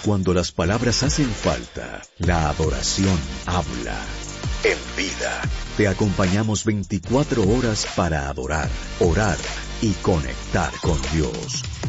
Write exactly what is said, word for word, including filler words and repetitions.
Cuando las palabras hacen falta, la adoración habla. En Vida, te acompañamos veinticuatro horas para adorar, orar y conectar con Dios.